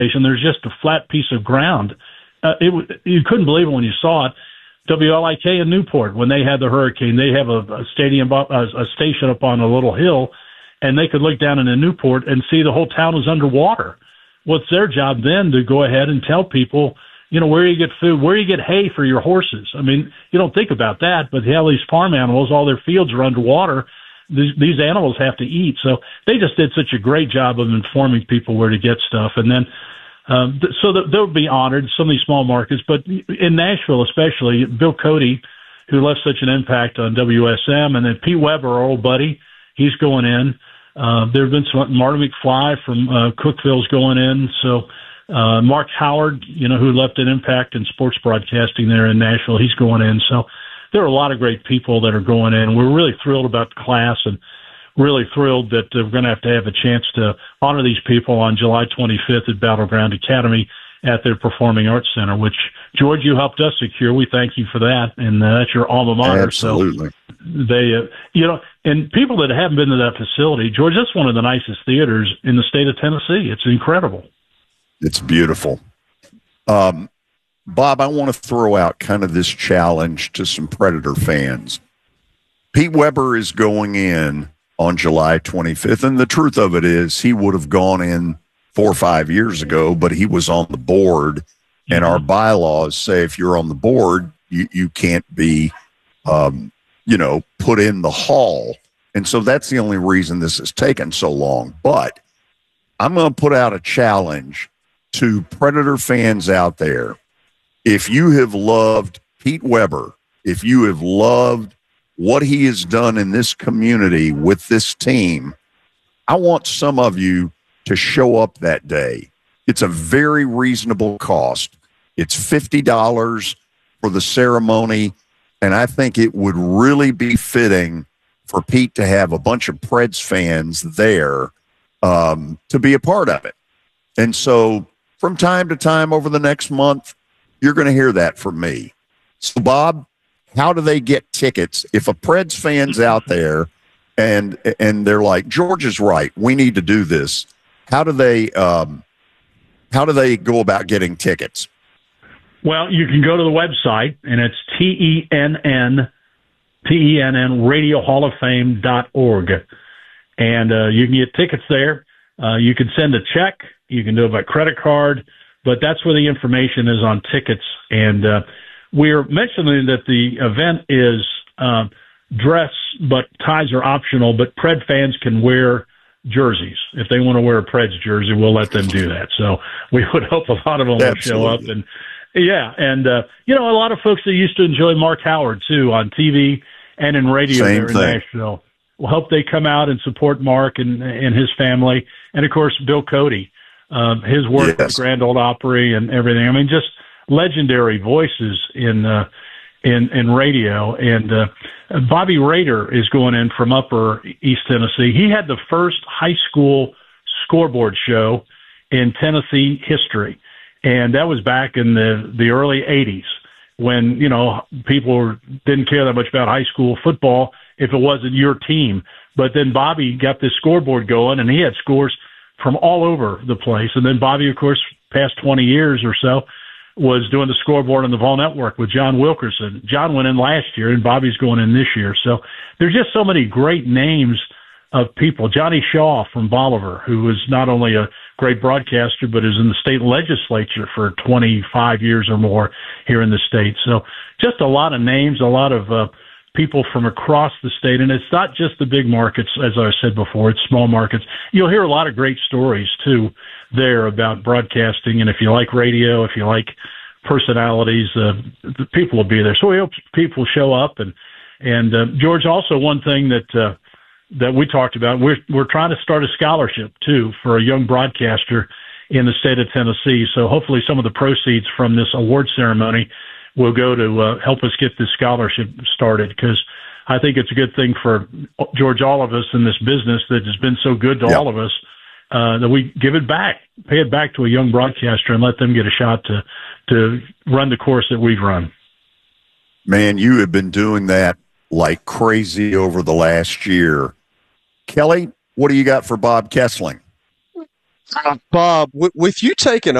station. There's just a flat piece of ground. You couldn't believe it when you saw it. WLIK in Newport, when they had the hurricane, they have a station up on a little hill, and they could look down into Newport and see the whole town was underwater. Well, it's their job then to go ahead and tell people, where you get food, where you get hay for your horses. I mean, you don't think about that, but hell, these farm animals, all their fields are underwater. These animals have to eat. So they just did such a great job of informing people where to get stuff. And then, so that they'll be honored, some of these small markets. But in Nashville especially, Bill Cody, who left such an impact on WSM, and then Pete Weber, our old buddy, he's going in. There have been some, Marty McFly from Cookville's going in. So Mark Howard, who left an impact in sports broadcasting there in Nashville, he's going in. So there are a lot of great people that are going in. We're really thrilled about the class and really thrilled that we're going to have a chance to honor these people on July 25th at Battleground Academy at their Performing Arts Center, which, George, you helped us secure. We thank you for that, and that's your alma mater. Absolutely. So they, and people that haven't been to that facility, George, that's one of the nicest theaters in the state of Tennessee. It's incredible. It's beautiful. Bob, I want to throw out kind of this challenge to some Predator fans. Pete Weber is going in on July 25th, and the truth of it is he would have gone in 4 or 5 years ago, but he was on the board, and our bylaws say if you're on the board, you can't be, put in the hall. And so that's the only reason this has taken so long. But I'm going to put out a challenge to Predator fans out there. If you have loved Pete Weber, if you have loved what he has done in this community with this team, I want some of you to show up that day. It's a very reasonable cost. It's $50 for the ceremony, and I think it would really be fitting for Pete to have a bunch of Preds fans there to be a part of it. And so from time to time over the next month, you're going to hear that from me. So, Bob, how do they get tickets? If a Preds fan's out there and they're like, George is right, we need to do this, how do they go about getting tickets? Well, you can go to the website, and it's TENN, RadioHallOfFame.org. And you can get tickets there. You can send a check. You can do it by credit card. But that's where the information is on tickets. And we're mentioning that the event is dress, but ties are optional. But Pred fans can wear jerseys. If they want to wear a Preds jersey, we'll let them do that. So we would hope a lot of them will show up. And a lot of folks that used to enjoy Mark Howard, too, on TV and in radio there in Nashville. We'll hope they come out and support Mark and his family. And, of course, Bill Cody, his work with the Grand Ole Opry and everything. I mean, just legendary voices in radio. And Bobby Rader is going in from Upper East Tennessee. He had the first high school scoreboard show in Tennessee history. And that was back in the early 80s when, people didn't care that much about high school football if it wasn't your team. But then Bobby got this scoreboard going, and he had scores from all over the place. And then Bobby, of course, past 20 years or so, was doing the scoreboard on the Vol Network with John Wilkerson. John went in last year, and Bobby's going in this year. So there's just so many great names of people. Johnny Shaw from Bolivar, who was not only a great broadcaster, but is in the state legislature for 25 years or more here in the state. So just a lot of names, a lot of people from across the state. And it's not just the big markets, as I said before, it's small markets. You'll hear a lot of great stories, too, there about broadcasting. And if you like radio, if you like personalities, the people will be there. So we hope people show up. And George, also one thing that we talked about, we're trying to start a scholarship, too, for a young broadcaster in the state of Tennessee. So hopefully some of the proceeds from this award ceremony will go to help us get this scholarship started, because I think it's a good thing for, George, all of us in this business that has been so good to all of us, that we give it back, pay it back to a young broadcaster and let them get a shot to run the course that we've run. Man, you have been doing that like crazy over the last year. Kelly, what do you got for Bob Kessling? Bob, with you taking